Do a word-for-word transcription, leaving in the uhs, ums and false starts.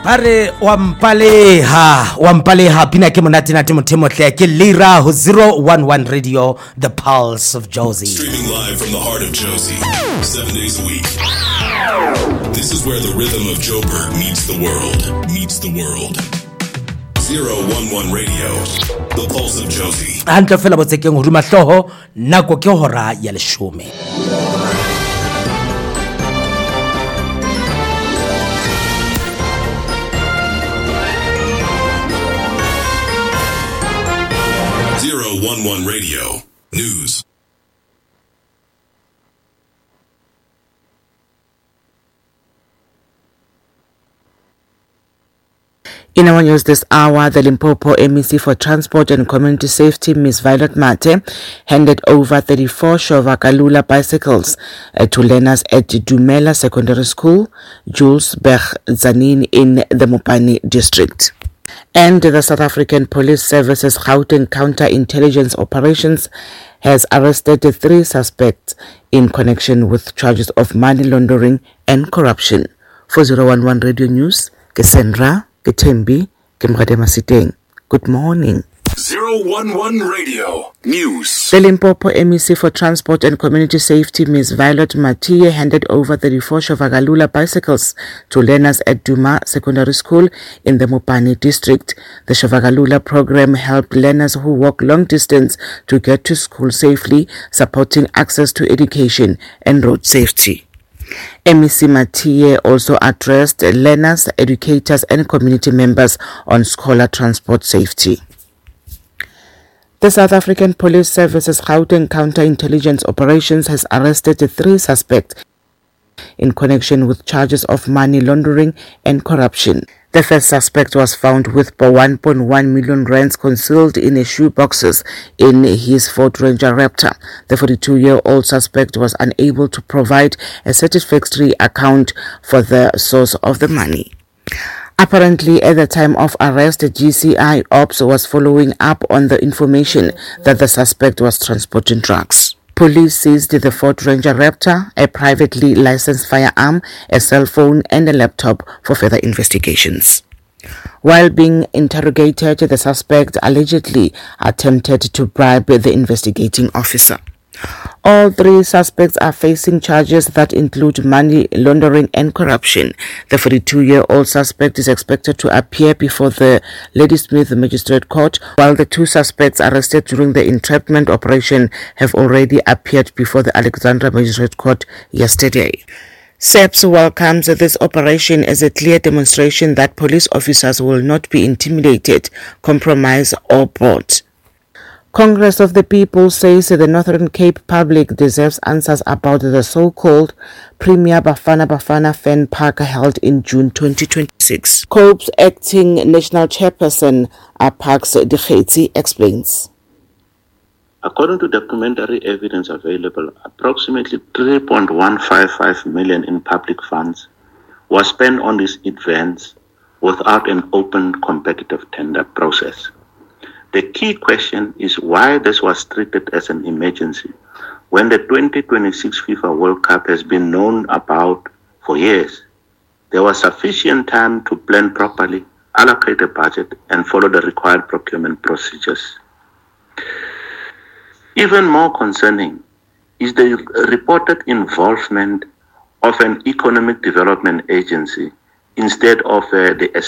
Pare wampaleha wampaleha pina ke monate nate mothemohle ke lira ho zero one one radio, the pulse of Jozi. Streaming live from the heart of Jozi, seven days a week. This is where the rhythm of Joburg meets the world, meets the world. zero one one radio, the pulse of Jozi. Hantle fela botsekeng ho ruma hloho nako ke hora ya leshome. zero one one Radio News. In our news this hour, the Limpopo M E C for Transport and Community Safety, Miz Violet Mate, handed over thirty-four Shovakalula bicycles uh, to learners at Dumela Secondary School, Jules Berg Zanin in the Mopani district. And the South African Police Service's Gauteng Counter-Intelligence Operations has arrested three suspects in connection with charges of money laundering and corruption. For zero one one Radio News, Kesendra, Ketembi, Kemradema Siteng. Good morning. zero one one Radio News. The Limpopo M E C for Transport and Community Safety, Miz Violet Mate, handed over thirty-four Shovakalula bicycles to learners at Duma Secondary School in the Mopani district. The Shovakalula program helped learners who walk long distance to get to school safely, supporting access to education and road safety. M E C Mate also addressed learners, educators and community members on scholar transport safety. The South African Police Service's Gauteng Counter-Intelligence Operations has arrested three suspects in connection with charges of money laundering and corruption. The first suspect was found with one point one million rands concealed in a shoe boxes in his Ford Ranger Raptor. The forty-two-year-old suspect was unable to provide a satisfactory account for the source of the money. Apparently, at the time of arrest, G C I Ops was following up on the information that the suspect was transporting drugs. Police seized the Ford Ranger Raptor, a privately licensed firearm, a cell phone and a laptop for further investigations. While being interrogated, the suspect allegedly attempted to bribe the investigating officer. All three suspects are facing charges that include money laundering and corruption. The forty-two-year-old suspect is expected to appear before the Ladysmith Magistrate Court, while the two suspects arrested during the entrapment operation have already appeared before the Alexandra Magistrate Court yesterday. SAPS welcomes this operation as a clear demonstration that police officers will not be intimidated, compromised or bought. Congress of the People says the Northern Cape public deserves answers about the so-called Premier Bafana Bafana Fan Park held in June twenty twenty-six. COPE's acting national chairperson, Apax Dikgetsi, explains. According to documentary evidence available, approximately three point one five five million in public funds was spent on these events without an open competitive tender process. The key question is why this was treated as an emergency when the twenty twenty-six FIFA World Cup has been known about for years. There was sufficient time to plan properly, allocate a budget, and follow the required procurement procedures. Even more concerning is the reported involvement of an economic development agency instead of uh, the